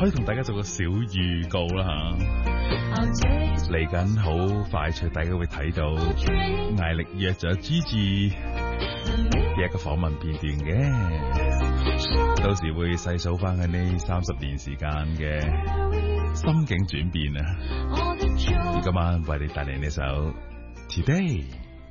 可以同大家做個小預告啦吓，嚟緊好快脆，大家會睇到艾力約咗 Gigi 嘅一個訪問片段嘅，到時會細數翻佢呢30年時間嘅心境轉變啊！今晚為你帶嚟呢首 Today。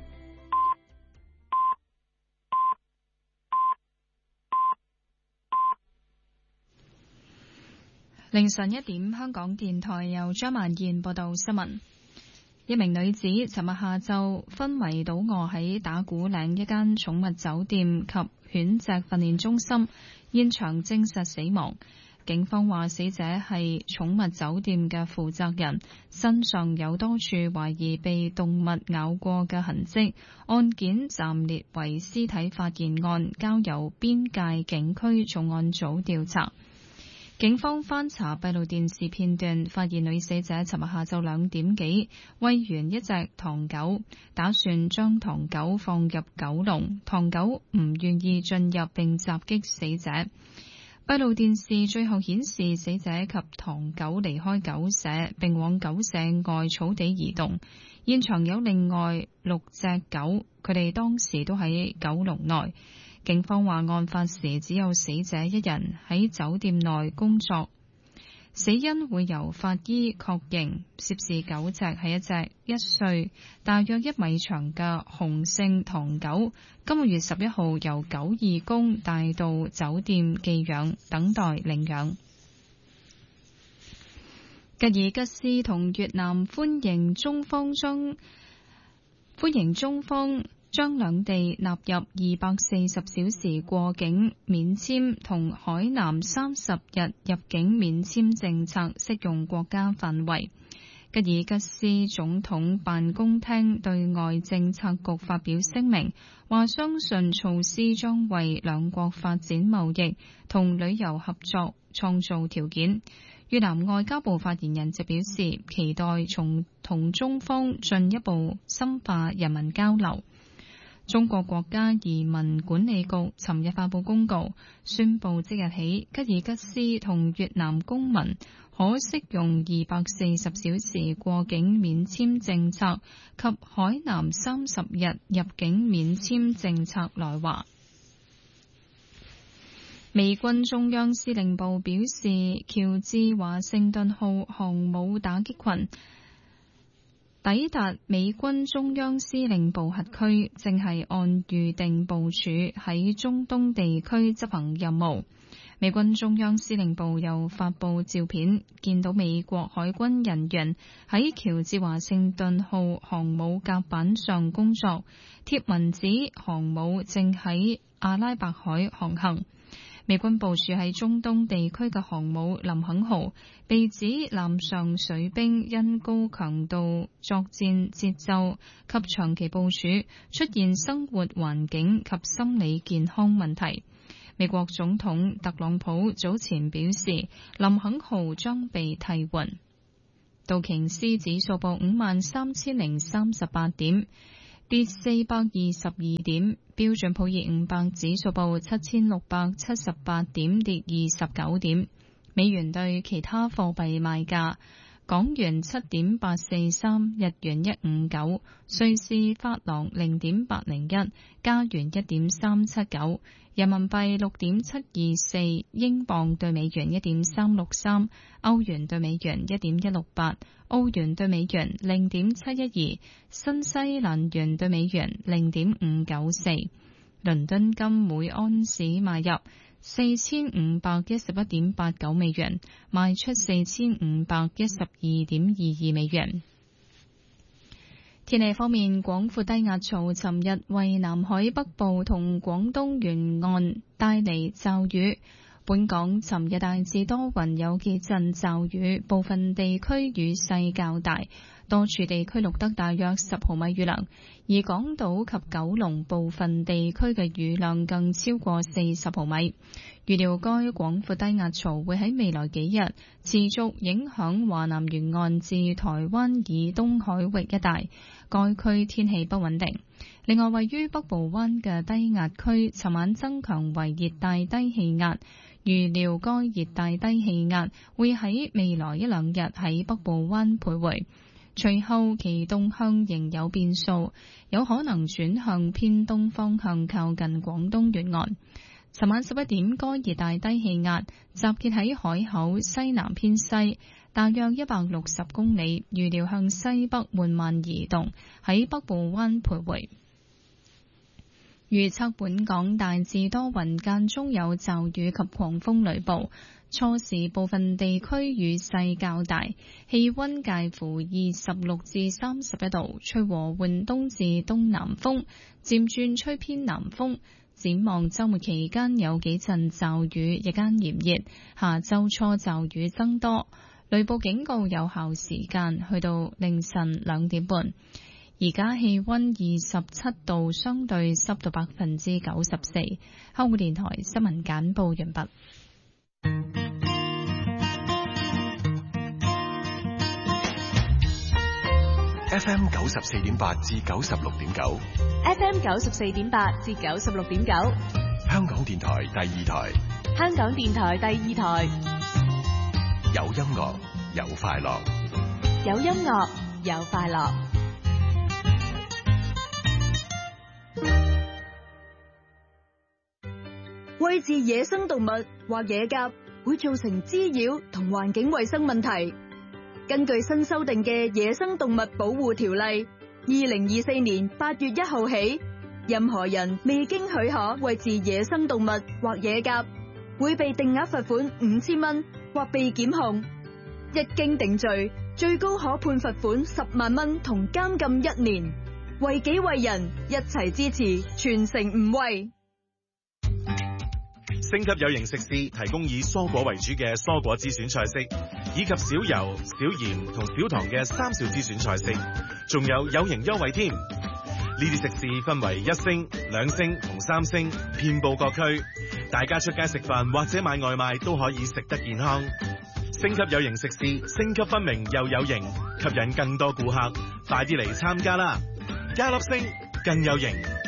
凌晨1點，香港電台由張曼燕報道新聞。一名女子尋日下晝昏迷倒卧喺打鼓嶺一間寵物酒店及犬隻訓練中心，現場證實死亡。警方話死者係寵物酒店嘅負責人，身上有多處懷疑被動物咬過嘅痕跡，案件暫列為屍體發現案，交由邊界警區重案組調查。警方翻查閉路電視片段，發現女死者尋日下晝2點幾餵完一隻唐狗，打算將唐狗放入狗籠，唐狗唔願意進入並襲擊死者。閉路電視最後顯示死者及唐狗離開狗舍，並往狗舍外草地移動。現場有另外6隻狗，佢哋當時都喺狗籠內。警方話案發時只有死者一人喺酒店內工作，死因會由法醫確認。涉事狗隻係一隻1歲、大約1米長嘅雄性唐狗，今個月11號由狗義工帶到酒店寄養，等待領養。吉爾吉斯同越南歡迎中方將兩地納入240小時過境免簽同海南30日入境免簽政策適用國家範圍。吉爾吉斯總統辦公廳對外政策局發表聲明，話相信措施將為兩國發展貿易同旅遊合作創造條件。越南外交部發言人就表示，期待同中方進一步深化人民交流。中國國家移民管理局尋日發布公告，宣布即日起，吉爾吉斯同越南公民可適用240小時過境免簽政策及海南30日入境免簽政策來華。美軍中央司令部表示，喬治華盛頓號航母打擊群抵達美軍中央司令部轄區，正係按預定部署喺中東地區執行任務。美軍中央司令部又發布照片，見到美國海軍人員喺喬治華盛頓號航母甲板上工作，貼文指航母正喺阿拉伯海航行。美軍部署喺中東地區嘅航母林肯號被指艦上水兵因高強度作戰節奏及長期部署出現生活環境及心理健康問題。美國總統特朗普早前表示，林肯號將被替換。道瓊斯指數報53,038點，跌422點，標準普爾500指數報7678點，跌29點。美元對其他貨幣賣價：港元7.843，日元159，瑞士法郎0.801，加元1.379，人民幣6.724，英鎊對美元1.363，歐元對美元1.168，澳元對美元0.712，新西蘭元對美元0.594。倫敦金每安士買入4511.89美元，賣出4512.22美元。天氣方面，廣闊低壓槽尋日為南海北部同廣東沿岸帶嚟驟雨。本港尋日大致多雲，有幾陣驟雨，部分地區雨勢較大，多處地區錄得大約10毫米雨量，而港島及九龍部分地區嘅雨量更超過40毫米。預料該廣闊低壓槽會喺未來幾日持續影響華南沿岸至台灣以東海域一帶，該區天氣不穩定。 另外，位於北部灣嘅低壓區尋晚增強為熱帶低氣壓，預料該熱帶低氣壓會喺未來一兩日喺北部灣徘徊，隨後其動向仍有變數，有可能轉向偏東方向靠近廣東沿岸。尋晚11點，該熱帶低氣壓集結喺海口西南偏西，大約160公里，預料向西北緩慢移動，喺北部灣徘徊。預測本港大致多雲，間中有驟雨及狂風雷暴，初時部分地區雨勢較大，氣溫介乎26至31度，吹和緩東至東南風，漸轉吹偏南風。展望週末期間有幾陣驟雨，日間炎熱，下週初驟雨增多，雷暴警告有效時間去到凌晨2點半。而家氣溫27度，相對濕度94%。香港電台新聞簡報完畢。 FM 94.8至96.9 ，FM 94.8至96.9， 香港電台第二台， 香港電台第二台， 有音樂有快樂， 有音樂有快樂。 餵飼野生動物或野鴿會造成滋擾同環境衛生問題。根據新修訂嘅《野生動物保護條例》，2024年8月1號起，任何人未經許可餵飼野生動物或野鴿，會被定額罰款5000蚊或被檢控。一經定罪，最高可判罰款10萬蚊同監禁1年。為己為人，一齊支持，全城唔餵。 星級有型食肆提供以蔬果為主嘅蔬果之選菜式，以及少油、少鹽同少糖嘅3少之選菜式，仲有型優惠添。呢啲食肆分為1星、2星同3星，遍佈各區。大家出街食飯或者買外賣都可以食得健康。星級有型食肆，星級分明又有型，吸引更多顧客，快啲嚟參加啦！加粒星更有型。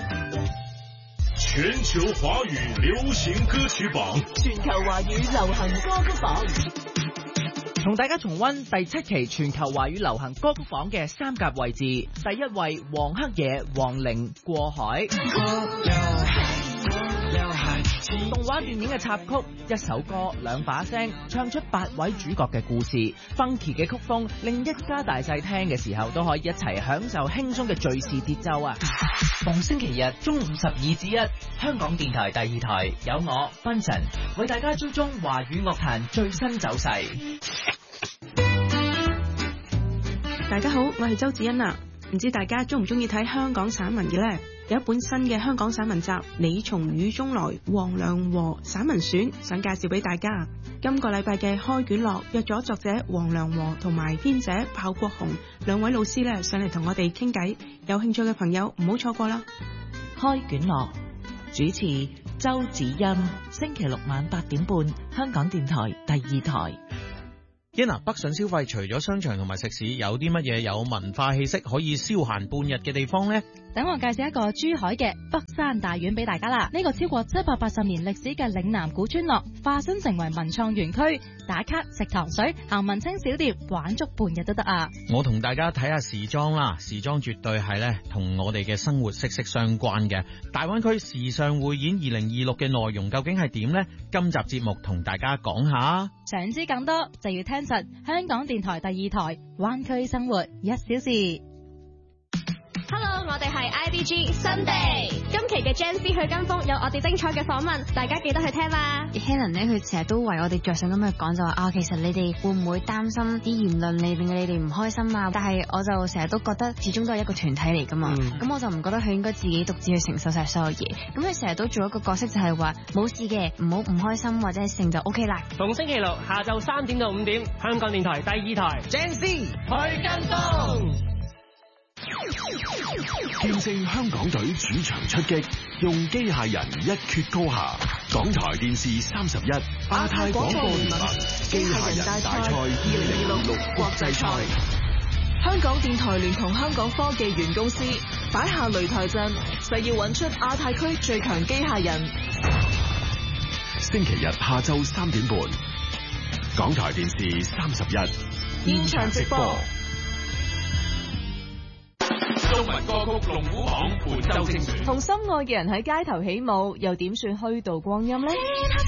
全球華語流行歌曲榜， 全球華語流行歌曲榜， 同大家重溫第7期全球華語流行歌曲榜嘅3甲位置。第1位，黃黑野、黃齡，過海。動畫電影嘅插曲，一首歌兩把聲，唱出8位主角嘅故事。funky 嘅曲風令一家大細聽嘅時候都可以一齊享受輕鬆嘅敘事節奏啊！逢星期日中午12至1，香港電台第2台有我芬神為大家追蹤華語樂壇最新走勢。 大家好，我係周子欣啊！唔知大家中唔中意睇香港散文嘅呢？有一本新嘅香港散文集《你從雨中來》黃良和散文選，想介紹俾大家。今個禮拜嘅開卷樂約咗作者黃良和同埋編者鮑國雄兩位老師咧上嚟同我哋傾偈，有興趣嘅朋友唔好錯過啦。 開卷樂主持周子欣，星期六晚8點半，香港電台第2台。 北上消費除咗商場同埋食肆，有啲乜嘢有文化氣息可以消閒半日嘅地方呢？ 等我介紹一個珠海嘅北山大院俾大家啦。呢個超過780年歷史嘅嶺南古村落，化身成為文創園區，打卡食糖水，行文青小店，玩足半日都得啊！ 我同大家睇下時裝啦，時裝絕對係咧同我哋嘅生活息息相關嘅。大灣區時尚匯演2026嘅內容究竟係點呢？今集節目同大家講下。 想知更多就要聽實香港電台第2台灣區生活1小時。 Hello， 我哋係 IBG Sunday， 今期嘅 Gen Z 去跟風有我哋精彩嘅訪問，大家記得去聽啦。 Helen 咧，佢成日都為我哋着想咁去講，就話其實你哋會唔會擔心啲言論令你哋唔開心啊？但係我就成日都覺得始終都係一個團體嚟噶嘛，咁我就唔覺得佢應該自己獨自去承受晒所有嘢。咁佢成日都做一個角色就係話冇事嘅，唔好唔開心或者係成就 OK 啦。 逢星期六下晝3點到5點，香港電台第2台 Gen Z 去跟風。 見證香港隊主場出擊，用機械人一決高下。港台電視31亞太廣播聯盟機械人大賽2026國際賽。 香港電台聯同香港科技園公司擺下擂台陣，誓要揾出亞太區最強機械人。 星期日下晝3點半，港台電視31 現場直播。 中文歌曲龍虎榜本周精選， 同心愛嘅人喺街頭起舞，又點算虛度光陰呢？